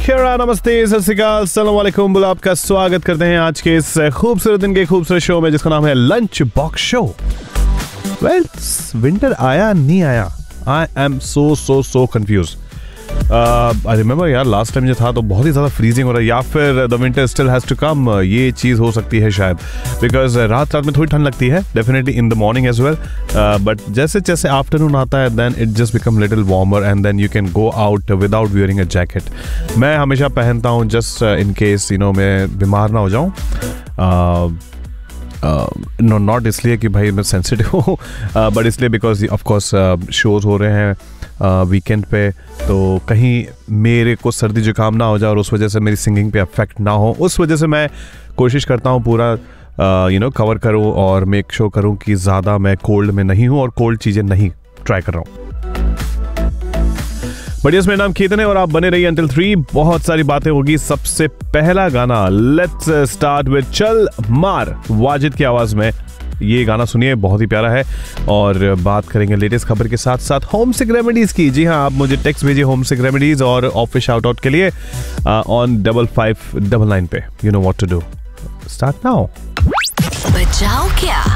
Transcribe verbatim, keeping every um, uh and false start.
खैर नमस्ते, सत श्री अकाल, अस्सलाम वालेकुम, बुला आपका स्वागत करते हैं आज के इस खूबसूरत दिन के खूबसूरत शो में जिसका नाम है lunch box show. Well, winter आया नहीं आया, I am so so so confuse. I remember यार लास्ट टाइम जो था तो बहुत ही ज़्यादा फ्रीजिंग हो रहा है, या फिर the winter still has to come, ये चीज़ हो सकती है शायद, बिकॉज रात रात में थोड़ी ठंड लगती है definitely in the morning as well, but जैसे जैसे आफ्टरनून आता है then it just become little warmer and then you can go out without wearing a jacket. मैं हमेशा पहनता हूँ just in case you know मैं बीमार ना हो जाऊँ, नो नॉट इसलिए कि भाई मैं सेंसिटिव हूँ, बट इसलिए बिकॉज ऑफ कोर्स शोज़ हो रहे हैं वीकेंड uh, पे, तो कहीं मेरे को सर्दी जुकाम ना हो जाए और उस वजह से मेरी सिंगिंग पे अफेक्ट ना हो, उस वजह से मैं कोशिश करता हूँ पूरा यू नो कवर करूँ और मेक श्योर करूँ कि ज़्यादा मैं कोल्ड में नहीं हूँ और कोल्ड चीज़ें नहीं ट्राई कर रहा हूँ। बढ़िया, मेरा नाम केतन है और आप बने रहिए अंटिल थ्री, बहुत सारी बातें होगी। सबसे पहला गाना लेट्स स्टार्ट विद चल मार, वाजिद की आवाज़ में ये गाना सुनिए, बहुत ही प्यारा है। और बात करेंगे लेटेस्ट खबर के साथ साथ होम सिक रेमेडीज की। जी हाँ, आप मुझे टेक्स्ट भेजिए होम सिक रेमेडीज और ऑफिस शाउट आउट के लिए on double five double nine पे। You know what to do, start now. बचाओ क्या